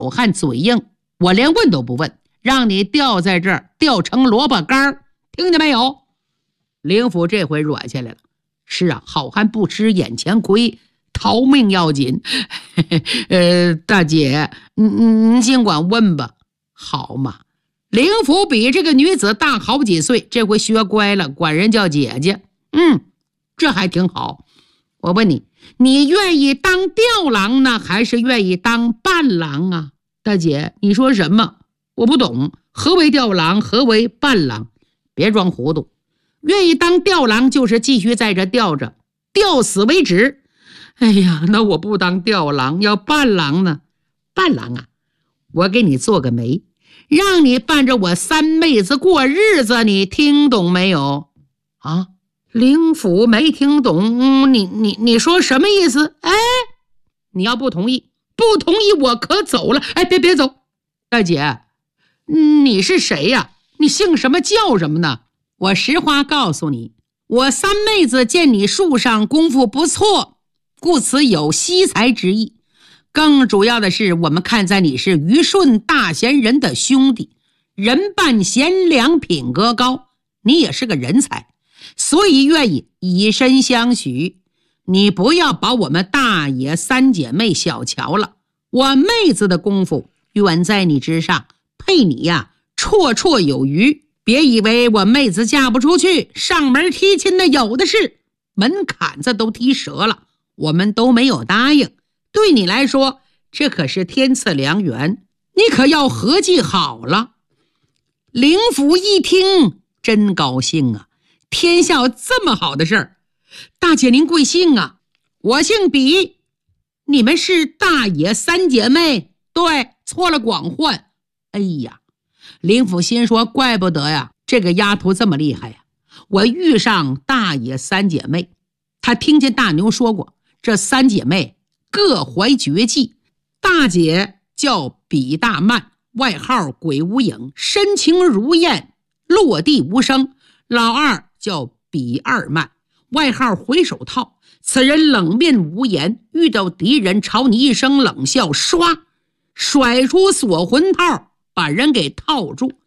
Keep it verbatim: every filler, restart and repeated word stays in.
好汉嘴硬，我连问都不问，让你吊在这儿，吊成萝卜干，听见没有？灵甫这回软下来了。是啊，好汉不吃眼前亏，逃命要紧。呃，大姐，您您尽管问吧。好嘛，灵甫比这个女子大好几岁，这回学乖了，管人叫姐姐。嗯，这还挺好。我问你，你愿意当吊郎呢，还是愿意当伴郎啊？大姐，你说什么？我不懂，何为吊郎，何为伴郎？别装糊涂。愿意当吊郎就是继续在这吊着，吊死为止。哎呀，那我不当吊郎，要伴郎呢。伴郎啊，我给你做个媒，让你伴着我三妹子过日子，你听懂没有？啊，灵甫没听懂。嗯、你你你说什么意思？哎，你要不同意，不同意我可走了。哎，别别走，大姐，你是谁呀？你姓什么叫什么呢？我实话告诉你，我三妹子见你树上功夫不错，故此有惜才之意。更主要的是，我们看在你是虞舜大贤人的兄弟，人扮贤良，品格高，你也是个人才，所以愿意以身相许。你不要把我们大爷三姐妹小瞧了，我妹子的功夫远在你之上，配你呀绰绰有余。别以为我妹子嫁不出去，上门提亲的有的是，门槛子都踢折了，我们都没有答应。对你来说，这可是天赐良缘，你可要合计好了。灵甫一听，真高兴啊，天下有这么好的事儿。大姐您贵姓啊？我姓比。你们是大爷三姐妹？对，错了广换。哎呀，灵甫心说，怪不得呀，这个丫头这么厉害呀！我遇上大爷三姐妹，她听见大牛说过，这三姐妹各怀绝技。大姐叫比大曼，外号鬼无影，深情如燕，落地无声。老二叫比二曼，外号回手套，此人冷面无言，遇到敌人朝你一声冷笑，唰甩出锁魂套，把人给套住。